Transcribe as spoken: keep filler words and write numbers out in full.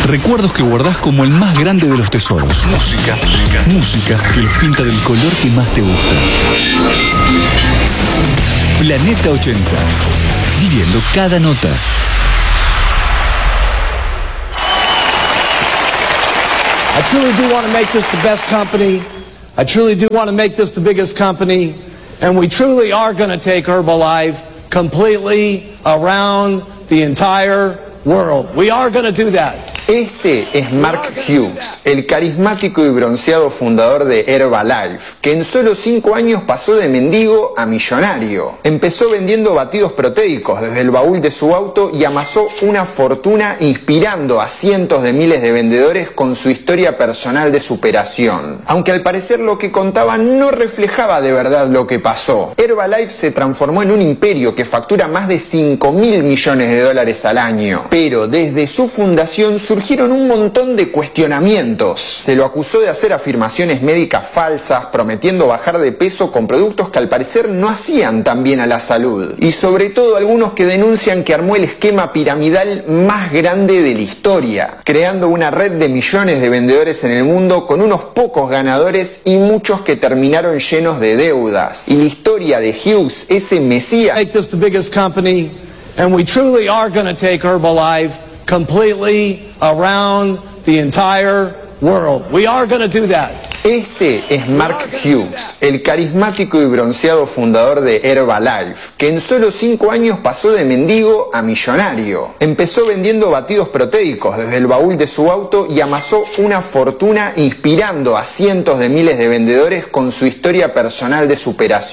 Recuerdos que guardás como el más grande de los tesoros. Música, música que los pinta del color que más te gusta. Planeta ochenta. Viviendo cada nota. I truly do want to make this the best company. I truly do want to make this the biggest company. And we truly are going to take Herbalife completely around the entire world. We are going to do that. Este es Mark Hughes, el carismático y bronceado fundador de Herbalife, que en solo cinco años pasó de mendigo a millonario. Empezó vendiendo batidos proteicos desde el baúl de su auto y amasó una fortuna inspirando a cientos de miles de vendedores con su historia personal de superación. Aunque al parecer lo que contaba no reflejaba de verdad lo que pasó. Herbalife se transformó en un imperio que factura más de cinco mil millones de dólares al año. Pero desde su fundación su surgieron un montón de cuestionamientos. Se lo acusó de hacer afirmaciones médicas falsas, prometiendo bajar de peso con productos que al parecer no hacían tan bien a la salud. Y sobre todo algunos que denuncian que armó el esquema piramidal más grande de la historia, creando una red de millones de vendedores en el mundo con unos pocos ganadores y muchos que terminaron llenos de deudas. Y la historia de Hughes, ese mesías, Make this the biggest company, and we truly are going to take Herbalife completely around the entire world. We are going to do that. Este es Mark Hughes, el carismático y bronceado fundador de Herbalife, que en solo cinco años pasó de mendigo a millonario. Empezó vendiendo batidos proteicos desde el baúl de su auto y amasó una fortuna inspirando a cientos de miles de vendedores con su historia personal de superación.